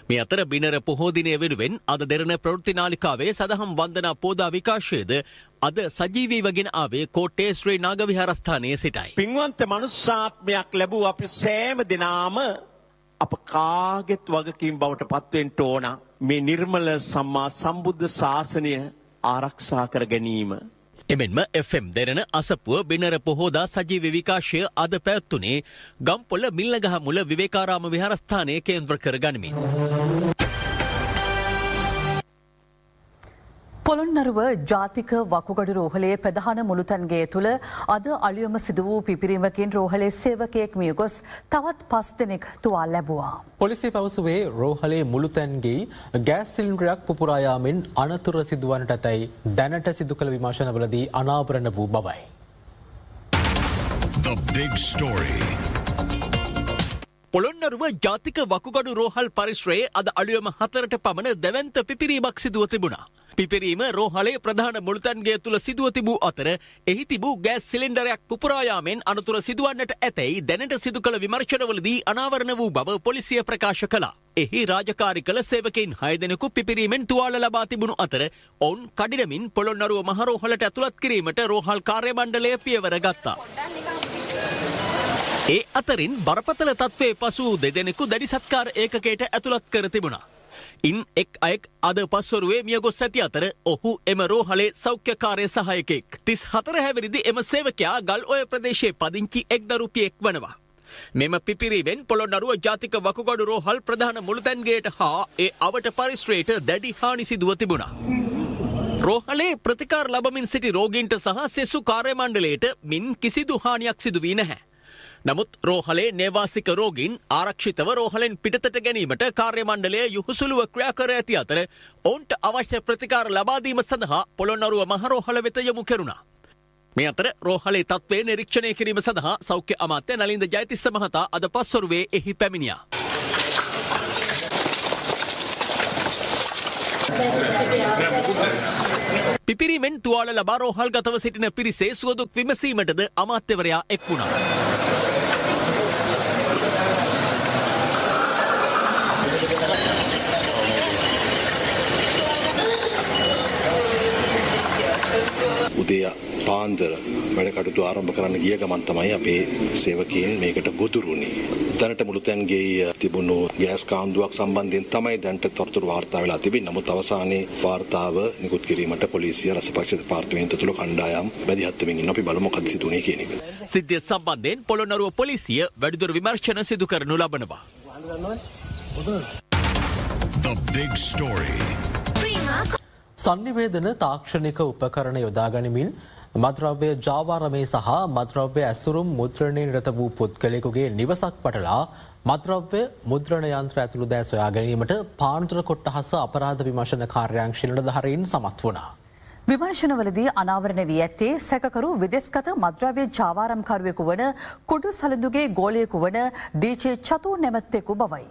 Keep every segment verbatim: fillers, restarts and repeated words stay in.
මේ අතර බිනර පොහෝ දිනය වෙනුවෙන් අද දෙරණ ප්‍රවෘත්ති නාලිකාවේ සදහම් වන්දනා පෝදා විකාශයද අද සජීවීව ගෙන ආවේ කෝට්ටේ ශ්‍රී නාග විහාරස්ථානයේ සිටයි. පින්වන්ත මනුෂ්‍යාත්මයක් ලැබූ අපි සෑම දිනාම අප කාගෙත් වගකීම් බවට පත්වෙන්න ඕන මේ නිර්මල සම්මා සම්බුද්ධ ශාසනය ආරක්ෂා කර ගැනීම. එමෙන්ම එෆ් එම් දෙරණ අසපුව බිනර පොහෝදා සජීවී විකාශය අද පැවැත්වුණේ ගම්පොළ මිල්නගහ මුල විවේකාරාම විහාරස්ථානය කේන්ද්‍ර කර ගනිමින්. පොළොන්නරුව ජාතික වකුගඩු රෝහලේ ප්‍රධාන මුළුතැන්ගේ තුළ අද අලුයම සිදු වූ පිපිරීමකින් රෝහලේ සේවකයෙක් මිය ගොස් තවත් පස් දෙනෙක් තුවාල ලැබුවා. පොලිසිය පවසුවේ රෝහලේ මුළුතැන්ගේ ගෑස් සිලින්ඩරයක් පුපුරා යාමෙන් අනතුර සිදුවන්නට ඇතැයි දැනට සිදු කළ විමර්ශනවලදී අනාවරණ වූ බවයි. The big story. පොළොන්නරුව ජාතික වකුගඩු රෝහල් පරිශ්‍රයේ අද අලුයම හතරට පමණ දැවැන්ත පිපිරීමක් සිදුව තිබුණා. පිපිරීම රෝහලේ ප්‍රධාන මුළුතැන්ගේ තුළ සිදුව තිබූ අතර එහි තිබූ ගෑස් සිලින්ඩරයක් පුපුරා යාමෙන් අනතුර සිදුවන්නට ඇතැයි දැනට සිදු කළ විමර්ශනවලදී අනාවරණ වූ බව පොලිසිය ප්‍රකාශ කළා. එහි රාජකාරි කළ සේවකයින් හය දෙනෙකු පිපිරීමෙන් තුවාල ලබා තිබුණු අතර ඔවුන් කඩිනමින් පොළොන්නරුව මහරෝහලට ඇතුළත් කිරීමට රෝහල් කාර්ය මණ්ඩලය පියවර ගත්තා. ඒ අතරින් බරපතල තත්ත්වයේ පසු දෙදෙනෙකු දැඩි සත්කාර ඒකකයට ඇතුළත් කර තිබුණා. ඉන් එක් අයෙක් අද පස්වරුවේ මියගොස් ඇති අතර ඔහු එම රෝහලේ සෞඛ්‍යකාරය සහායකෙක්. තිස් හතර හැවිරිදි එම සේවකයා ගල් ඔය ප්‍රදේශයේ පදිංචි එක් දරුපියෙක් වනවා. මෙම පිපිරීමෙන් පොළොන්නරුව ජාතික වකුගඩු රෝහල් ප්‍රධාන මුළුතැන්ගේට හා ඒ අවට පරිශ්‍රයට දැඩි හානි සිදුව තිබුණා. රෝහලේ ප්‍රතිකාර ලබමින් සිටි රෝගීන්ට සහ සෙසු කාර්ය මණ්ඩලයට මින් කිසිදු හානියක් සිදු වී නැහැ. නමුත් රෝහලේ නේවාසික රෝගීන් ආරක්ෂිතව රෝහලෙන් පිටතට ගැනීමට කාර්ය මණ්ඩලය යුහුසුලුව ක්‍රියා කර ඇති අතර ඔවුන්ට අවශ්‍ය ප්‍රතිකාර ලබා දීම සඳහා පොළොන්නරුව මහරෝහල වෙත යොමු කෙරුණා. මේ අතර රෝහලේ තත්ත්වය නිරීක්ෂණය කිරීම සඳහා සෞඛ්‍ය අමාත්‍ය නලින්ද ජයතිස්ස මහතා අද පස්වරුවේ එහි පැමිණියා. පිපිරීමෙන් තුවාල ලබා රෝහල් ගතව සිටින පිරිසේ සුවදුක් විමසීමටද අමාත්‍යවරයා එක් වුණා. උදේ පාන්දර වැඩ කටයුතු ආරම්භ කරන්න ගිය ගමන් තමයි අපේ සේවකයන් මේකට ගොදුරුනේ. දැනට මුළුතැන්ගේ තිබුණු ගෑස් කාන්දුවක් සම්බන්ධයෙන් තමයි දැනට තොරතුරු වාර්තා වෙලා තිබෙන්නේ. නමුත් අවසානයේ වාර්තාව නිකුත් කිරීමට පොලිසිය රසපක්ෂ දෙපාර්තමේන්තුව තුළ කණ්ඩායම් මැදිහත් වෙමින් ඉන්න අපි බලමු මොකද සිදුුනේ කියන එක. සිද්ධිය සම්බන්ධයෙන් පොළොන්නරුව පොලිසිය වැඩිදුර විමර්ශන සිදු කරනු ලබනවා. The big story. සංනිවේදන තාක්ෂණික උපකරණ යොදා ගනිමින් මද්‍රව්‍ය ජාවාරමේ සහ මද්‍රව්‍ය ඇසුරුම් මුද්‍රණය නිරත වූ පුද්ගලයෙකුගේ නිවසක් පටලා මද්‍රව්‍ය මුද්‍රණ යන්ත්‍ර ඇතුළු දෑ සොයා ගැනීමට පානදුර කොට්ටහස අපරාධ විමර්ශන කාර්යාංශ නිලධාරීන් සමත් වුණා. විමර්ශනවලදී අනාවරණ වී ඇත්තේ සැකකරු විදෙස්ගත මද්‍රව්‍ය ජාවාරම්කරුවෙකු වන කුඩු සලඳුගේ ගෝලයෙකු වන ඩී.ජේ චතු නැමැත්තෙකු බවයි.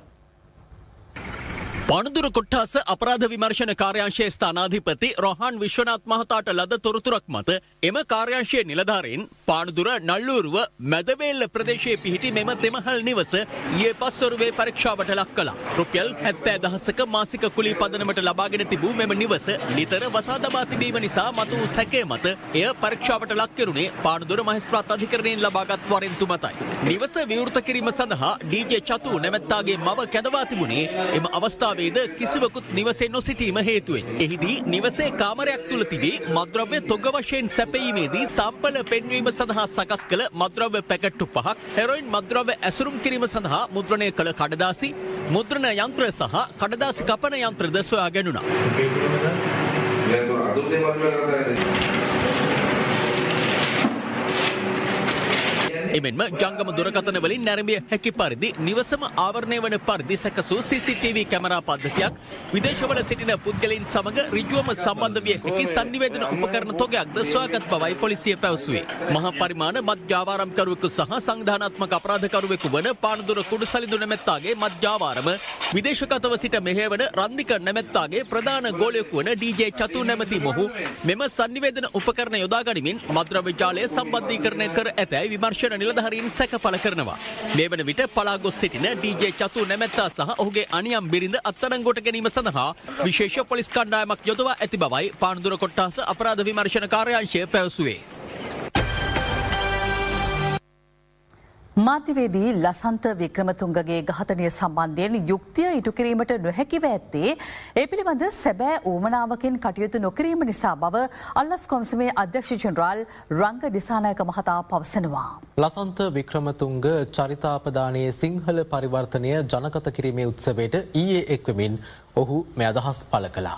පානදුර කොට්ටාස අපරාධ විමර්ශන කාර්යාංශයේ ස්ථානාධිපති රොහාන් විශ්වනාත් මහතාට ලද තොරතුරක් මත එම කාර්යාංශයේ නිලධාරීන් පානදුර නල්ලූරුව මැදවේල්ල ප්‍රදේශයේ පිහිටි මෙම තෙමහල් නිවස ඊයේ පස්වරුවේ පරීක්ෂාවට ලක් කළා. රුපියල් හැත්තෑ දහසක මාසික කුලී පදනමට ලබාගෙන තිබූ මෙම නිවස නිතර වසා දමා තිබීම නිසා මතු වූ සැකය මත එය පරීක්ෂාවට ලක් කෙරුණේ පානදුර මහේස්ත්‍රාත් අධිකරණයෙන් ලබාගත් වරෙන්තු මතයි. නිවස විවෘත කිරීම සඳහා ඩී.ජේ චතු නැමැත්තාගේ මව කැඳවා තිබුණේ එම අවස්ථාව වේද කිසිවකුත් නිවසේ නොසිටීම හේතුවෙන්. එහිදී නිවසේ කාමරයක් තුල තිබී මද්‍රව්‍ය තොග වශයෙන් සැපයීමේදී සම්පල පෙන්වීම සඳහා සකස් කළ මද්‍රව්‍ය පැකට්ටු පහක්, හෙරොයින් මද්‍රව්‍ය ඇසුරුම් කිරීම සඳහා මුද්‍රණය කළ කඩදාසි, මුද්‍රණ යන්ත්‍ර සහ කඩදාසි කපන යන්ත්‍රද සොයා ගැනුණා. එමෙන්ම ජංගම දුරකථන වලින් නැරඹිය හැකි පරිදි නිවසම ආවරණය වන පරිදි සැකසූ සී සී ටී වී කැමරා පද්ධතියක්, විදේශවල සිටින පුද්ගලයන් සමග ඍජුවම සම්බන්ධ විය හැකි සංනිවේදන උපකරණ තොගයක්ද සොයාගත් බවයි පොලිසිය පැවසුවේ. මහා පරිමාණ මත්ජාවාරම්කරුවෙකු සහ සංවිධානාත්මක අපරාධකරුවෙකු වන පානදුර කුඩුසලිඳු නැමැත්තාගේ මත්ජාවාරම විදේශගතව සිට මෙහෙයවන රන්දික නැමැත්තාගේ ප්‍රධාන ගෝලයෙකු වන ඩී.ජේ චතු නැමැති මොහු මෙම සංනිවේදන උපකරණ යොදා ගනිමින් මද්‍රව්‍ය ජාලය සම්බන්ධීකරණය කර ඇතැයි විමර්ශන නිලධාරීන් සැක පළ කරනවා. මේ වන විට පලා ගොස් සිටින ඩී.ජේ චතු නැමැත්තා සහ ඔහුගේ අනියම් බිරිඳ අත්අඩංගුවට ගැනීම සඳහා විශේෂ පොලිස් කණ්ඩායමක් යොදවා ඇති බවයි පානදුර කොට්ටාස අපරාධ විමර්ශන කාර්යාංශය පැවසුවේ. මාධ්‍යවේදී ලසන්ත වික්‍රමතුංගගේ ඝාතනය සම්බන්ධයෙන් යුක්තිය ඉටු කිරීමට නොහැකිව ඇත්තේ ඒ පිළිබඳ සැබෑ ඌමනාවකින් කටයුතු නොකිරීම නිසා බව අල්ලස් කොමිසමේ අධ්‍යක්ෂ ජෙනරාල් රංග දිසානායක මහතා පවසනවා. ලසන්ත වික්‍රමතුංග චරිතාපදානයේ සිංහල පරිවර්තනය ජනගත කිරීමේ උත්සවයට ඊයේ එක්වමින් ඔහු මේ අදහස් පළ කළා.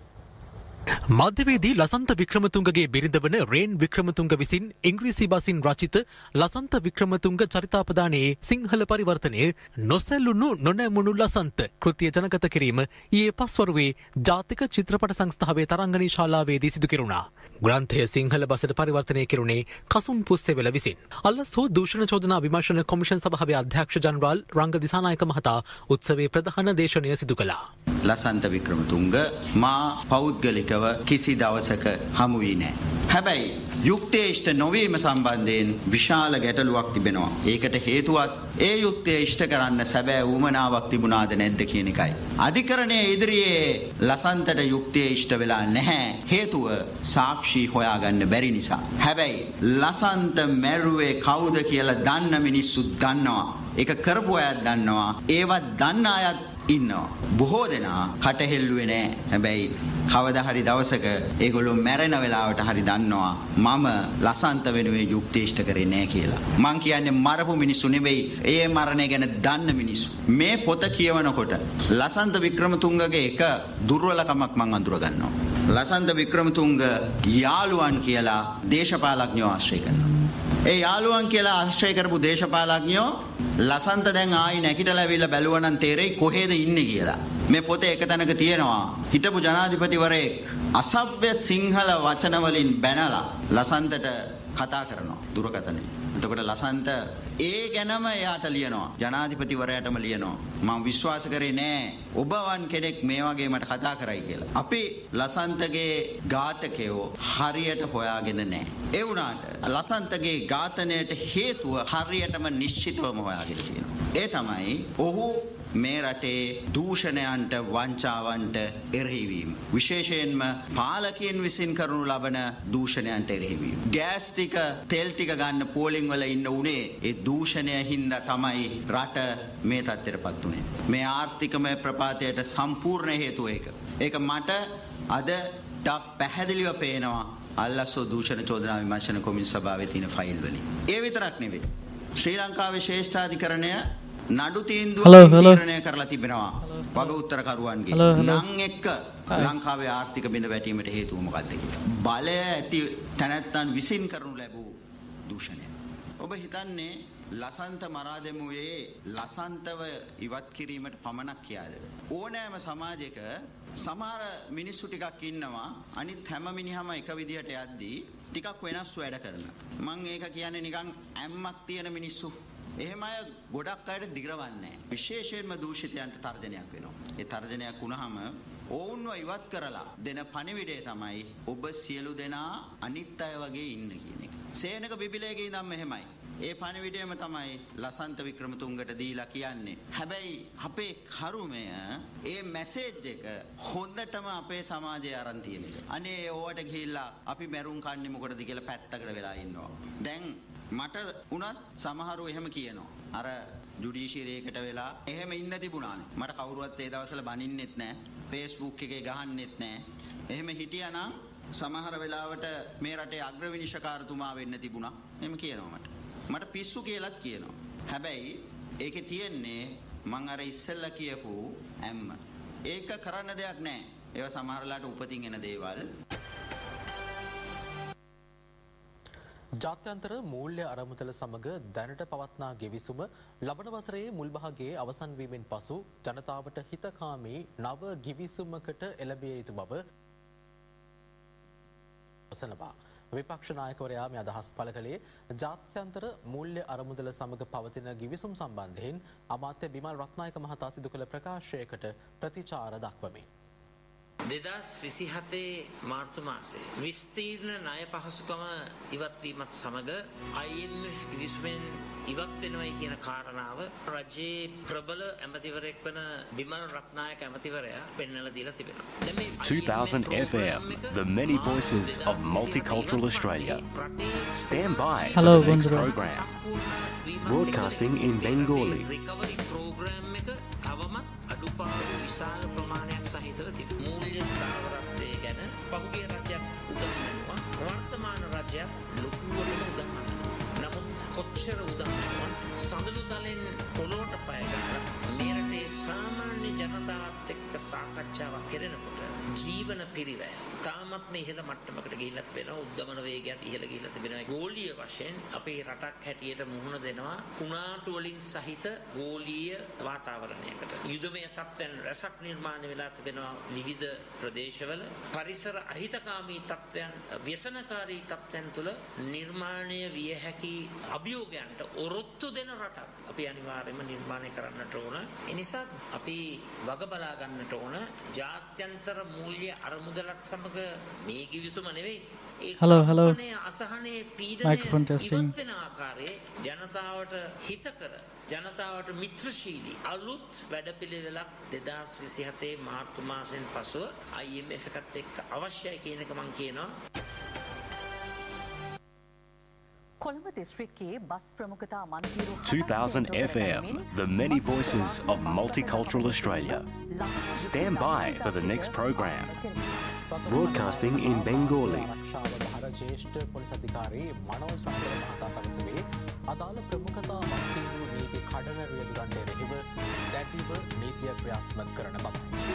මාධ්‍යවේදී ලසන්ත වික්‍රමතුංගගේ බිරිඳ වන රේන් වික්‍රමතුංග විසින් ඉංග්‍රීසි බසින් රචිත ලසන්ත වික්‍රමතුංග චරිතාපදානයේ සිංහල පරිවර්තනය නොසැලුණු නොනැමුණු ලසන්ත කෘතිය ජනගත කිරීම ඊයේ පස්වරුවේ ජාතික චිත්‍රපට සංස්ථාවේ තරංගනී ශාලාවේදී සිදු කෙරුණා. ග්‍රන්ථය සිංහල බසට පරිවර්තනය කෙරුණේ කසුන් පුස්සෙවල විසින්. අල්ලස් හෝ දූෂණ චෝදනා විමර්ශන කොමිෂන් සභාවේ අධ්‍යක්ෂ ජනරාල් රංග දිසානායක මහතා උත්සවයේ ප්‍රධාන දේශනය සිදු කළා. ලසන්ත වික්‍රමතුංග මා පෞද්ගලිකව කිසි දවසක හමු වී නැහැ. හැබැයි යුක්තිය ඉෂ්ට නොවීම සම්බන්ධයෙන් විශාල ගැටලුවක් තිබෙනවා. ඒකට හේතුවත් ඒ යුක්තිය ඉෂ්ට කරන්න සැබෑ ඌමනාවක් තිබුණාද නැද්ද කියන එකයි. අධිකරණයේ ඉදිරියේ ලසන්තට යුක්තිය ඉෂ්ට වෙලා නැහැ. හේතුව සාක්ෂි හොයාගන්න බැරි නිසා. හැබැයි ලසන්ත මැරුවේ කවුද කියලා දන්න මිනිස්සු දන්නවා. ඒක කරපු අයත් දන්නවා. ඒවත් දන්න අයත් ඉන්නවා. බොහෝ දෙනා කටහෙල්ලුවේ නැහැ. හැබැයි කවදා හරි දවසක ඒගොල්ලෝ මැරෙන වෙලාවට හරි දන්නවා මම ලසන්ත වෙනුවෙන් යුක්තිය ඉෂ්ට කරේ නැහැ කියලා. මං කියන්නේ මරපු මිනිස්සු නෙවෙයි, ඒ මරණය ගැන දන්න මිනිස්සු. මේ පොත කියවනකොට ලසන්ත වික්‍රමතුංගගේ එක දුර්වලකමක් මං අඳුර ගන්නවා. ලසන්ත වික්‍රමතුංග යාළුවන් කියලා දේශපාලඥයෝ ආශ්‍රය කරනවා. ඒ යාළුවන් කියලා ආශ්‍රය කරපු දේශපාලඥයෝ ලසන්ත දැන් ආයි නැගිටලා ඇවිල්ලා බැලුවනම් තේරෙයි කොහෙද ඉන්නේ කියලා. මේ පොතේ එක තැනක තියෙනවා හිටපු ජනාධිපතිවරයෙක් අසභ්‍ය සිංහල වචන වලින් බැනලා ලසන්තට කතා කරනවා දුරකථනයේ. එතකොට ලසන්ත ඒ ගැනම එයාට ලියනවා, ජනාධිපතිවරයාටම ලියනවා. මම විශ්වාස කරේ නෑ ඔබ වන් කෙනෙක් මේ වගේ මට කතා කරයි කියලා. අපි ලසන්තගේ ඝාතකයෝ හරියට හොයාගෙන නෑ. ඒ වුණාට ලසන්තගේ ඝාතනයට හේතුව හරියටම නිශ්චිතවම හොයාගෙන තියෙනවා. ඒ තමයි ඔහු මේ රටේ දූෂණයන්ට වංචාවන්ට එරෙහිවීම. විශේෂයෙන්ම පාලකයන් විසින් කරනු ලබන දූෂණයන්ට එරෙහිවීම. ගෑස් ටික තෙල් ටික ගන්න පෝලිං වල ඉන්න උනේ ඒ දූෂණය හින්දා තමයි රට මේ තත්ත්වයටපත් උනේ. මේ ආර්ථිකමය ප්‍රපාතයට සම්පූර්ණ හේතුව ඒක. ඒක මට අද තා පැහැදිලිව පේනවා අල්ලස්සෝ දූෂණ චෝදනා විමර්ශන කොමිසම සභාවේ තියෙන ෆයිල් වලින්. ඒ විතරක් නෙවෙයි. ශ්‍රී ලංකාවේ ශ්‍රේෂ්ඨාධිකරණය නඩු තීන්දුව තීරණය කරලා තිබෙනවා වග උත්තරකරුවන්ගේ නම් එක්ක ලංකාවේ ආර්ථික බිඳ වැටීමට හේතුව මොකක්ද කියලා. බලය ඇති තැනැත්තන් විසින් කරනු ලැබූ දූෂණය. ඔබ හිතන්නේ ලසන්ත මරා දෙමුවේ ලසන්තව ඉවත් කිරීමට පමණක් කියාද? ඕනෑම සමාජයක සමහර මිනිස්සු ටිකක් ඉන්නවා අනිත් හැම මිනිහම එක විදිහට යද්දී ටිකක් වෙනස් වැඩ කරන. මම ඒක කියන්නේ නිකන් ඇම්මක් තියෙන මිනිස්සු. එහෙම අය ගොඩක් අයට දිගරවන්නේ නැහැ. විශේෂයෙන්ම දූෂිතයන්ට තර්ජනයක් වෙනවා. ඒ තර්ජනයක් වුණාම ඔවුන්ව ඉවත් කරලා දෙන පණිවිඩය තමයි ඔබ සියලු දෙනා අනිත් අය වගේ ඉන්න කියන එක. සේනක බිබිලේගේ ඉඳන් මෙහෙමයි. ඒ පණිවිඩයම තමයි ලසන්ත වික්‍රමතුංගට දීලා කියන්නේ. හැබැයි අපේ කරුමය ඒ මැසේජ් එක හොඳටම අපේ සමාජයේ අරන් තියෙන එක. අනේ ඕවට ගිහිල්ලා අපි මැරුම් කන්නේ මොකටද කියලා පැත්තකට වෙලා ඉන්නවා. දැන් මට උනත් සමහරව එහෙම කියනවා. අර ජුඩිෂියරියකට වෙලා එහෙම ඉන්න තිබුණානේ. මට කවුරුවත් ඒ දවස්වල බනින්නෙත් නැහැ. Facebook එකේ ගහන්නෙත් නැහැ. එහෙම හිටියානම් සමහර වෙලාවට මේ රටේ අග්‍රවිනිශ්චකාරතුමා වෙන්න තිබුණා. එහෙම කියනවා මට. මට පිස්සු කියලාත් කියනවා. හැබැයි ඒකේ තියෙන්නේ මං අර ඉස්සෙල්ලා කියපු ඇම්ම. ඒක කරන්න දෙයක් නැහැ. ඒවා සමහරලාට උපතින් එන දේවල්. ජාත්‍යන්තර මූල්‍ය අරමුදල සමග දැනට පවත්නා ගෙවිසුම ලබන වසරේ මුල් භාගයේ අවසන් වීමෙන් පසු ජනතාවට හිතකාමී නව ගිවිසුමකට එළඹිය යුතු බව ඔසනවා. විපක්ෂ නායකවරයා මේ අදහස් පළ කළේ ජාත්‍යන්තර මූල්‍ය අරමුදල සමග පවතින ගිවිසුම් සම්බන්ධයෙන් අමාත්‍ය බිමල් රත්නායක මහතා සිදු කළ ප්‍රකාශයකට ප්‍රතිචාර දක්වමින්. දෙදස් විසිහතේ මාර්තු මාසේ විස්තීර්ණ ණය පහසුකම ඉවත්වීමත් සමග I M F කිවිසුමෙන් ඉවත් වෙනවයි කියන කාරණාව රජයේ ප්‍රබල ඇමතිවරයෙක් වන බිමල් රත්නායක ඇමතිවරයා පෙන්වලා දීලා තිබෙනවා. two thousand F M, the many voices of multicultural Australia. Stand by Hello, for the next Bundra. program. Broadcasting in Bengali. recovery program එක තවමත් අඩුපාඩු විශාල ප්‍රමාණයක් සහිතව තිබෙනවා. මූල්‍ය ස්ථාවරත්වය ගැන පහුගිය රජයක් උදම්මනවා. වර්තමාන රජයක් ලොකුවටම උදම්මනවා. නමුත් කොච්චර උදම්මනවා සඳලු තලෙන් පොළොවට පය ගහලා මේ රටේ සාමාන්‍ය ජනතාවත් එක්ක සාකච්ඡාවක් කරනකොට ජීවන පිරිවැය තාමත් මේ ඉහළ මට්ටමකට ගිහිල්ලා තිබෙනවා. උද්දමන වේගයත් ඉහළ ගිහිල්ලා තිබෙනවා. ගෝලීය වශයෙන් අපේ රටක් හැටියට මුහුණ දෙනවා කුණාටු වලින් සහිත ගෝලීය වාතාවරණයකට. යුදමය තත්ත්වයන් රැසක් නිර්මාණය වෙලා තිබෙනවා විවිධ ප්‍රදේශවල. පරිසර අහිතකාමී තත්ත්වයන්, ව්‍යසනකාරී තත්ත්වයන් තුළ නිර්මාණය විය හැකි අභියෝගයන්ට ඔරොත්තු දෙන රටක් අපි අනිවාර්යයෙන්ම නිර්මාණය කරන්නට ඕන. ඒ නිසා අපි වග බලා ගන්නට ඕන. ජාත්‍යන්තර මූල්‍ය අරමුදලත් සමග මේ කිවිසුම නෙවෙයි. ඒ Hello, hello. කම්පනය, අසහනයේ පීඩනය Microphone testing. ඉවත් වෙන ආකාරයේ ජනතාවට හිතකර ජනතාවට මිත්‍රශීලී අලුත් වැඩපිළිවෙලක් දෙදස් විසිහතේ මාර්තු මාසයෙන් පසුව I M F එකත් එක්ක අවශ්‍යයි කියන එක මම කියනවා. කොළඹ දිස්ත්‍රික්කයේ bus ප්‍රමුඛතා මන්තිරු two thousand F M, the many voices of multicultural Australia. Stand by for the next program. Broadcasting in Bengali. ආරක්ෂාව බහර ජ්‍යෙෂ්ඨ පොලිස් අධිකාරී මනෝජ් රත්නපුර මහතා පැවසුවේ අදාළ ප්‍රමුඛතා මන්තිරු නීති කඩන රියදුරන්ට එරෙහිව දැඩිව නීතිය ක්‍රියාත්මක කරන බවයි.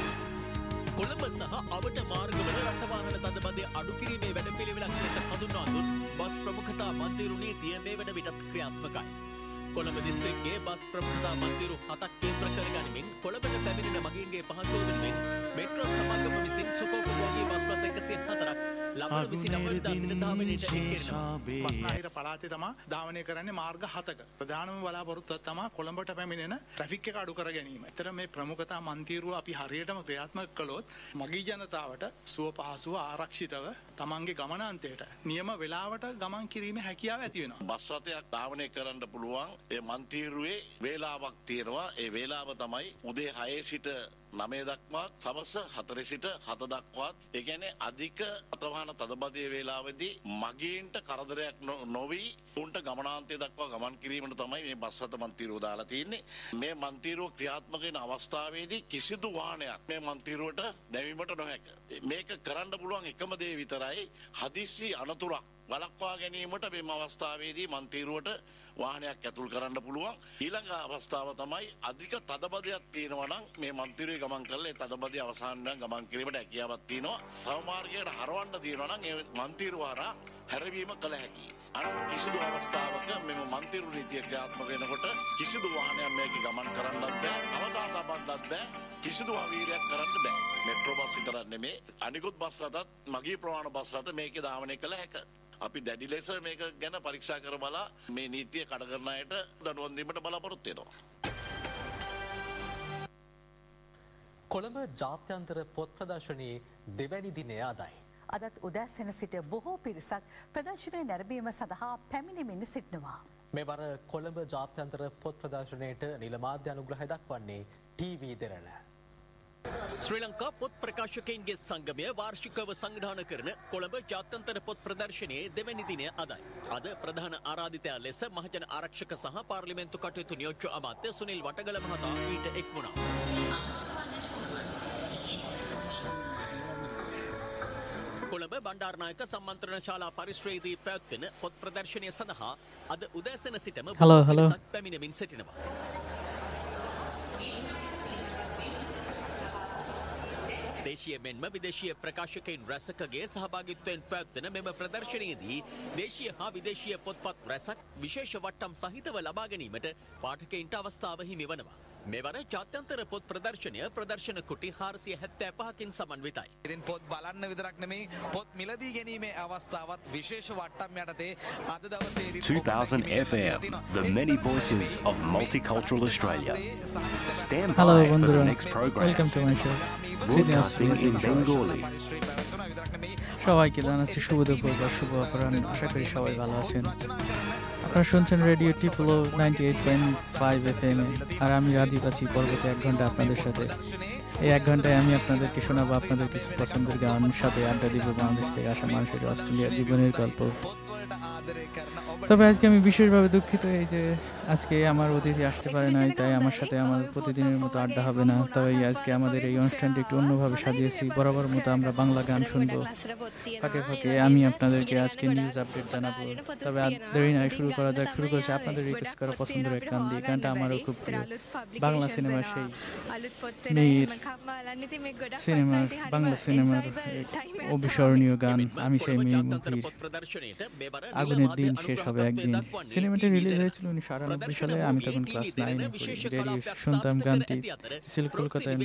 කොළඹ සහ අවට මාර්ගවල රථවාහන තදබදය අඩු කිරීමේ වැඩපිළිවෙලක් ලෙස හඳුන්වා දුන් බස් ප්‍රමුඛතා මන්තිරු නීතිය මේ වන විටත් ක්‍රියාත්මකයි. කොළඹ දිස්ත්‍රික්කයේ බස් ප්‍රමුඛතා මන්තිරු හතක් කේන්ද්‍ර කරගනිමින් කොළඹට පැමිණෙන මගීන්ගේ පහසුව වෙනුවෙන් මෙට්‍රෝ සමාගම විසින් සුකෝප වගේ බස් රථ එකසිය හතරක් ලබන විසිනවවැනිදා සිට ධාවනයට එක් කරනවා. බස්නාහිර පළාතේ තමා ධාවනය කරන්නේ මාර්ග හතක. ප්‍රධානම බලාපොරොත්තුව තමා කොළඹට පැමිණෙන ට්‍රැෆික් එක අඩු කර ගැනීම. ඒතර මේ ප්‍රමුඛතා මන්තිරුව අපි හරියටම ක්‍රියාත්මක කළොත් මගී ජනතාවට සුව පහසුව ආරක්ෂිතව තමන්ගේ ගමනාන්තයට නියම වෙලාවට ගමන් කිරීමේ හැකියාව ඇති වෙනවා. බස් රථයක් ධාවනය කරන්න පුළුවන් ඒ මන්තිරුවේ වේලාවක් තියෙනවා. ඒ වේලාව තමයි උදේ හයේ සිට නවය දක්වාත් සවස හතරේ සිට හත දක්වාත්. ඒ කියන්නේ අධික අතවාහන තදබදයේ වේලාවේදී මගීන්ට කරදරයක් නොවි උන්ට ගමනාන්තය දක්වා ගමන් කිරීමට තමයි මේ බස් රථ මන්තිරුව දාලා තියෙන්නේ. මේ මන්තිරුව ක්‍රියාත්මක වෙන අවස්ථාවේදී කිසිදු වාහනයක් මේ මන්තිරුවට නැවීමට නොහැක. මේක කරන්න පුළුවන් එකම දේ විතරයි හදිසි අනතුරක් වළක්වා ගැනීමට මේ අවස්ථාවේදී මන්තිරුවට වාහනයක් ඇතුල් කරන්න පුළුවන්. ඊළඟ අවස්ථාව තමයි අධික තදබදයක් තියෙනවා නම් මේ මන්තිරුවේ ගමන් කරලා ඒ තදබදය අවසන් වෙන ගමන් කිරීමට හැකියාවක් තියෙනවා. තව මාර්ගයකට හරවන්න තියෙනවා නම් ඒ මන්තිරුව හරහා හැරවීම කළ හැකියි. අනිත් කිසිදු අවස්ථාවක මෙම මන්තිරු නීතිය ක්‍රියාත්මක වෙනකොට කිසිදු වාහනයක් මේක ගමන් කරන්නත් බෑ. අවදාත බන්නත් බෑ. කිසිදු අවීරයක් කරන්න බෑ. මෙට්‍රෝ බස් විතරක් නෙමේ අනිකුත් බස් රථත් මගී ප්‍රමාණ බස් රථ මේකේ ධාවනය කළ හැකියි. අපි දැඩි ලෙස මේක ගැන පරීක්ෂා කර බලා මේ නීතිය කඩ කරන අයට දඬුවම් දීමට බලාපොරොත්තු වෙනවා. කොළඹ ජාත්‍යන්තර පොත් ප්‍රදර්ශනයේ දෙවැනි දිනය අදයි. අදත් උදැසන සිට බොහෝ පිරිසක් ප්‍රදර්ශනය නැරඹීම සඳහා පැමිණෙමින් සිටිනවා. මෙවර කොළඹ ජාත්‍යන්තර පොත් ප්‍රදර්ශනයට නිල මාධ්‍ය අනුග්‍රහය දක්වන්නේ ටීවී දෙරණ. ශ්‍රී ලංකා පොත් ප්‍රකාශකයින්ගේ සංගමය වාර්ෂිකව සංවිධාන කරන කොළඹ ජාත්‍යන්තර පොත් ප්‍රදර්ශනයේ දෙවැනි දිනය අදයි. අද ප්‍රධාන ආරාධිතයා ලෙස මහජන ආරක්ෂක සහ පාර්ලිමේන්තු කටයුතු නියෝජ්‍ය අමාත්‍ය සුනිල් වටගල මහතා ඊට එක් වුණා. කොළඹ බණ්ඩාරනායක සම්මන්ත්‍රණ ශාලා පරිශ්‍රයේදී පැවැත්වෙන පොත් ප්‍රදර්ශනය සඳහා අද උදෑසන සිටම පිරිසක් පැමිණෙමින් සිටිනවා. දේශීය මෙන්ම විදේශීය ප්‍රකාශකයින් රැසකගේ සහභාගිත්වයෙන් පැවැත්වෙන මෙම ප්‍රදර්ශනයේදී දේශීය හා විදේශීය පොත්පත් රැසක් විශේෂ වට්ටම් සහිතව ලබා ගැනීමට පාඨකයින්ට අවස්ථාව හිමි වනවා. මෙවර ජාත්‍යන්තර පොත් ප්‍රදර්ශනය ප්‍රදර්ශන කුටි හාරසිය හැත්තෑ පහකින් සමන්විතයි. ඉතින් පොත් බලන්න විතරක් නෙමෙයි පොත් මිලදී ගැනීමේ අවස්ථාවත් විශේෂ වට්ටම් යටතේ අද දවසේදී two thousand F M, the many voices of multicultural Australia. Stand by Hello, for the Vandura. next program. Welcome to my show. Broadcasting in Bengali. সবাইকে জানাচ্ছি শুভ দুপুর বা শুভ অপরাহ্ন, আশা করি সবাই ভালো আছেন। আপনারা শুনছেন radio টিপলো ninety eight point five F M A, আর আমি রাজীব আছি পরবর্তী এক ঘন্টা আপনাদের সাথে। এই এক ঘন্টায় আমি আপনাদেরকে শোনাবো আপনাদের কিছু পছন্দের গান, সাথে আড্ডা দিব বাংলাদেশ থেকে আসা মানুষের অস্ট্রেলিয়ার জীবনের গল্প। তবে আজকে আমি বিশেষভাবে দুঃখিত, এই যে আজকে আমার অতিথি আসতে পারে নাই, তাই আমার সাথে আমার প্রতিদিনের মতো আড্ডা হবে না। তবে আজকে আমাদের এই অনুষ্ঠানটি একটু অন্যভাবে সাজিয়েছি। বরাবর মতো আমরা বাংলা গান শুনবো, ফাঁকে ফাঁকে আমি আপনাদেরকে আজকে নিউজ আপডেট জানাবো। তবে আর দেরি নয়, শুরু করা যাক। শুরু করছে আপনাদের রিকোয়েস্ট করা পছন্দের এক গান দিয়ে। গানটা আমারও খুব প্রিয়, বাংলা সিনেমার সেই মেয়ের সিনেমার বাংলা সিনেমার অবিস্মরণীয় গান আমি সেই মেয়ে মুভির আগুনের দিন শেষ হবে একদিন। সিনেমাটি রিলিজ হয়েছিল উনিশশো আটানব্বই সালে, আমি তখন ক্লাস নাইনে পড়ি। রেডিও শুনতাম গানটি, ছিল কলকাতায়।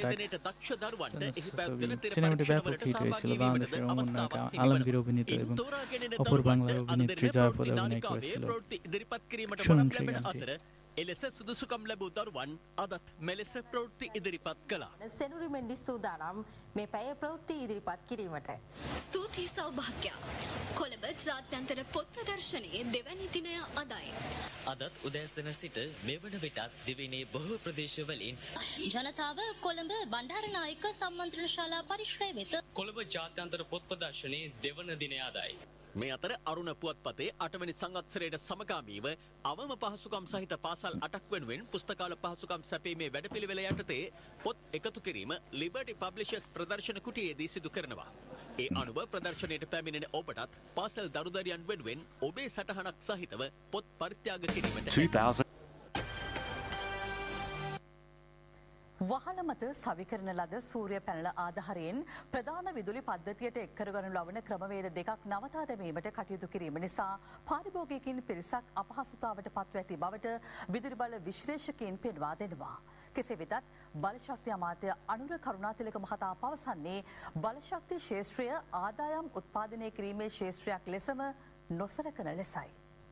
সিনেমাটি ব্যাপক হিট হয়েছিল। বাংলাদেশের অমর নায়ক আলমগীর অভিনীত এবং অপর বাংলার অভিনেত্রী জয়াপদ অভিনয় করেছিল। শুনুন সেই গানটি। එලෙස සුදුසුකම් ලැබූ දරුවන් අදත් මෙලෙස ප්‍රවෘත්ති ඉදිරිපත් කළා. සෙනුරි මෙන්ඩිස් සූදානම් මේ පැය ප්‍රවෘත්ති ඉදිරිපත් කිරීමට. ස්තුතියි සෞභාග්‍ය. කොළඹ ජාත්‍යන්තර පොත් ප්‍රදර්ශනයේ දෙවැනි දිනය අදයි. අදත් උදෑසන සිට මෙවන විටත් දිවයිනේ බොහෝ ප්‍රදේශවලින් ජනතාව කොළඹ බණ්ඩාරනායක සම්මන්ත්‍රණ ශාලා පරිශ්‍රය වෙත කොළඹ ජාත්‍යන්තර පොත් ප්‍රදර්ශනයේ දෙවන දිනය අදයි. මේ අතර අරුණ පුවත්පතේ අටවැනි සංවත්සරයට සමගාමීව අවම පහසුකම් සහිත පාසල් අටක් වෙනුවෙන් පුස්තකාල පහසුකම් සැපීමේ වැඩපිළිවෙල යටතේ පොත් එකතු කිරීම ලිබර්ටි පබ්ලිෂර්ස් ප්‍රදර්ශන කුටියේදී සිදු කරනවා. ඒ අනුව ප්‍රදර්ශනයට පැමිණෙන ඔබටත් පාසල් දරුදරියන් වෙනුවෙන් ඔබේ සටහනක් සහිතව පොත් පරිත්‍යාග කිරීමට වහල මත සවිකරන ලද සූර්ය පැනල ආධාරයෙන් ප්‍රධාන විදුලි පද්ධතියට එක් කරගනු ලබන ක්‍රමවේද දෙකක් නවතා දැමීමට කටයුතු කිරීම නිසා පාරිභෝගිකයින් පිරිසක් අපහසුතාවට පත්ව ඇති බවට විදුලි බල විශ්ලේෂකයින් පෙන්වා දෙනවා. කෙසේ වෙතත් බලශක්ති අමාත්‍ය අනුර කරුණාතිලක මහතා පවසන්නේ බලශක්ති ක්ෂේත්‍රය ආදායම් උත්පාදනය කිරීමේ ක්ෂේත්‍රයක් ලෙසම නොසලකන ලෙසයි.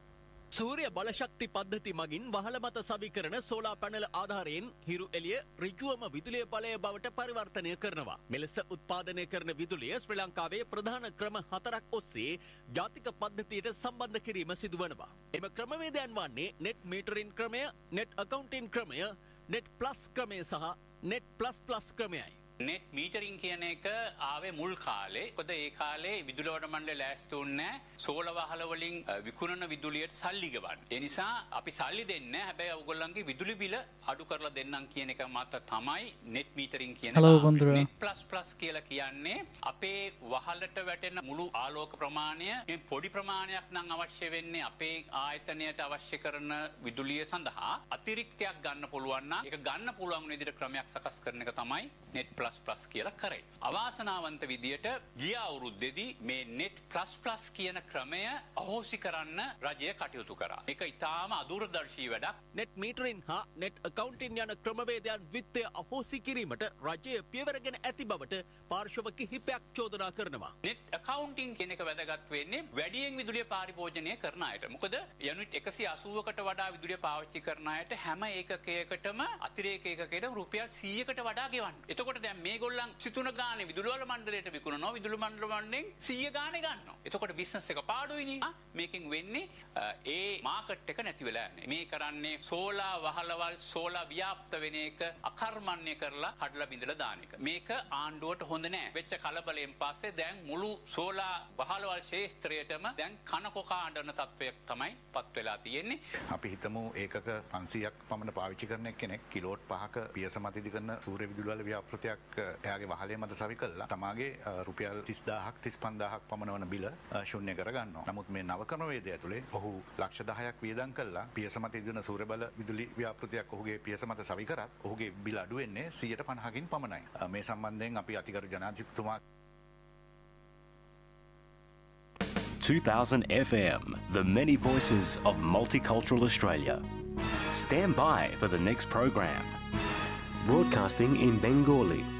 සූර්ය බලශක්ති පද්ධති මගින් වහල මත සවිකරන සෝලා පැනල ආධාරයෙන් හිරු එළිය ඍජුවම විදුලිය බලය බවට පරිවර්තනය කරනවා. මෙලෙස උත්පාදනය කරන විදුලිය ශ්‍රී ලංකාවේ ප්‍රධාන ක්‍රම හතරක් ඔස්සේ ජාතික පද්ධතියට සම්බන්ධ කිරීම සිදුවනවා. එම ක්‍රමවේදයන් වන්නේ නෙට් මීටරින් ක්‍රමය, නෙට් අකවුන්ටින් ක්‍රමය, නෙට් ප්ලස් ක්‍රමය සහ නෙට් ප්ලස් ප්ලස් ක්‍රමයයි. නෙට් මීටරින් කියන එක ආවේ මුල් කාලේ. කොද ඒ කාලේ විදුලි වඩ මණ්ඩලය ලෑස්ති වුණේ සෝල වහල වලින් විකුණන විදුලියට සල්ලි ගෙවන්න. ඒ නිසා අපි සල්ලි දෙන්නේ නැහැ. හැබැයි ඔයගොල්ලන්ගේ විදුලි බිල අඩු කරලා දෙන්නම් කියන එක මත තමයි නෙට් මීටරින් කියන එක. නෙට් ප්ලස් ප්ලස් කියලා කියන්නේ අපේ වහලට වැටෙන මුළු ආලෝක ප්‍රමාණය මේ පොඩි ප්‍රමාණයක් නම් අවශ්‍ය වෙන්නේ අපේ ආයතනයට අවශ්‍ය කරන විදුලිය සඳහා අතිරික්තයක් ගන්න පුළුවන් නම් ඒක ගන්න පුළුවන් විදිහට ක්‍රමයක් සකස් කරන එක තමයි නෙට් ප්ලස් ප්ලස් කියලා කරේ. අවාසනාවන්ත විදියට ගිය අවුරුද්දේදී මේ නෙට් ප්ලස් ප්ලස් කියන ක්‍රමය අහෝසි කරන්න රජය කටයුතු කරා. ඒක ඉතාම අදූරදර්ශී වැඩක්. නෙට් මීටරින් හා නෙට් අකවුන්ටින් යන ක්‍රමවේදයන් විත්‍ය අහෝසි කිරීමට රජය පියවරගෙන ඇති බවට පාර්ශව කිහිපයක් චෝදනා කරනවා. නෙට් අකවුන්ටින් කියන එක වැදගත් වෙන්නේ වැඩියෙන් විදුලිය පරිභෝජනය කරන අයට. මොකද යුනිට් එකසිය අසූවකට වඩා විදුලිය පාවිච්චි කරන අයට හැම ඒකකයකටම අතිරේක ඒකකයකට රුපියල් සීයකට වඩා ගෙවන්න. එතකොට දැන් මේගොල්ලන් සිතුන ගානේ විදුලි වල මණ්ඩලයට විකුණනවා, විදුලි මණ්ඩල වලින් සීය ගානේ ගන්නවා. එතකොට බිස්නස් එක පාඩුයිනේ. මේකෙන් වෙන්නේ ඒ මාකට් එක නැති වෙලා යන්නේ. මේ කරන්නේ සෝලා වහලවල් සෝලා ව්‍යාප්ත වෙන එක අකර්මණ්‍ය කරලා කඩලා බිඳලා දාන එක. මේක ආණ්ඩුවට හොඳ නෑ. වෙච්ච කලබලයෙන් පස්සේ දැන් මුළු සෝලා වහලවල් ක්ෂේත්‍රයටම දැන් කනකොකා අඬන තත්වයක් තමයි පත් වෙලා තියෙන්නේ. අපි හිතමු ඒකක පන්සීයක් පමණ පාවිච්චි කරන කෙනෙක් කිලෝට් පහක පියස මත ඉදි කරන සූර්ය විදුලි වල ව්‍යාපෘතියක් එයාගේ වහලේ මත සවි කළා. තමාගේ රුපියල් තිස් දාහක් තිස් පන්දාහක් පමණ වන බිල ශුන්‍ය කර ගන්නවා. නමුත් මේ නව ක්‍රමවේදය ඇතුලේ ඔහු ලක්ෂ දහයක් වියදම් කළා පියස මත ඉදන සූර්ය බල විදුලි ව්‍යාපෘතියක් ඔහුගේ පියස මත සවි කරත් ඔහුගේ බිල අඩු වෙන්නේ සියයට පනහකින් පමණයි. මේ සම්බන්ධයෙන් අපි අතිගරු ජනාධිපතිතුමා two thousand F M, the many voices of multicultural Australia. Stand by for the next program. Broadcasting in Bengali.